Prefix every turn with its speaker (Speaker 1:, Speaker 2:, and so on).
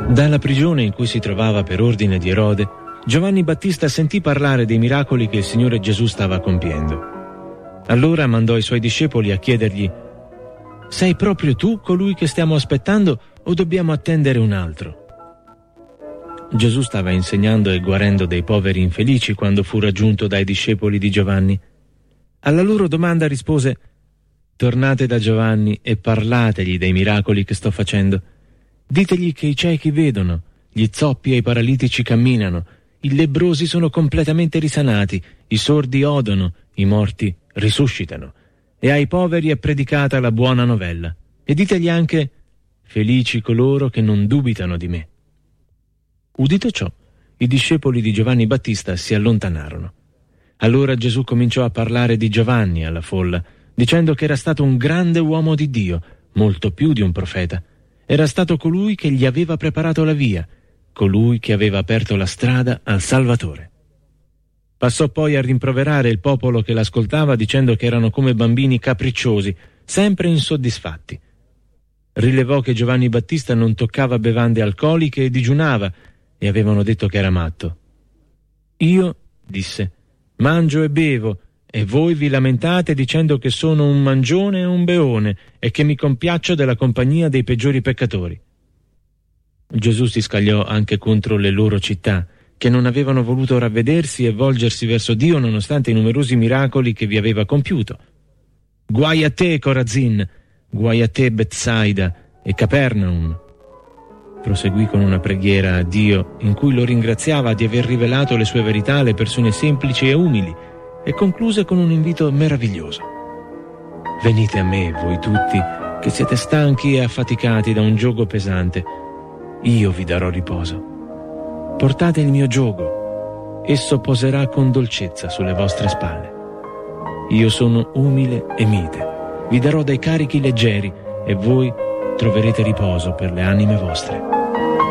Speaker 1: Dalla prigione in cui si trovava per ordine di Erode, Giovanni Battista sentì parlare dei miracoli che il Signore Gesù stava compiendo. Allora mandò i suoi discepoli a chiedergli: «Sei proprio tu colui che stiamo aspettando o dobbiamo attendere un altro?» Gesù stava insegnando e guarendo dei poveri infelici quando fu raggiunto dai discepoli di Giovanni. Alla loro domanda rispose: «Tornate da Giovanni e parlategli dei miracoli che sto facendo. Ditegli che i ciechi vedono, gli zoppi e i paralitici camminano, i lebbrosi sono completamente risanati, i sordi odono, i morti risuscitano, e ai poveri è predicata la buona novella. E ditegli anche: felici coloro che non dubitano di me». Udito ciò, i discepoli di Giovanni Battista si allontanarono. Allora Gesù cominciò a parlare di Giovanni alla folla, dicendo che era stato un grande uomo di Dio, molto più di un profeta. Era stato colui che gli aveva preparato la via, colui che aveva aperto la strada al Salvatore. Passò poi a rimproverare il popolo che l'ascoltava, dicendo che erano come bambini capricciosi, sempre insoddisfatti. Rilevò che Giovanni Battista non toccava bevande alcoliche e digiunava, e avevano detto che era matto. «Io», disse, «mangio e bevo, e voi vi lamentate dicendo che sono un mangione e un beone e che mi compiaccio della compagnia dei peggiori peccatori». Gesù si scagliò anche contro le loro città, che non avevano voluto ravvedersi e volgersi verso Dio nonostante i numerosi miracoli che vi aveva compiuto. «Guai a te, Corazin! Guai a te, Betsaida e Capernaum!» Proseguì con una preghiera a Dio in cui lo ringraziava di aver rivelato le sue verità alle persone semplici e umili, e concluse con un invito meraviglioso: «Venite a me, voi tutti, che siete stanchi e affaticati da un giogo pesante. Io vi darò riposo. Portate il mio giogo, esso poserà con dolcezza sulle vostre spalle. Io sono umile e mite, vi darò dei carichi leggeri e voi troverete riposo per le anime vostre».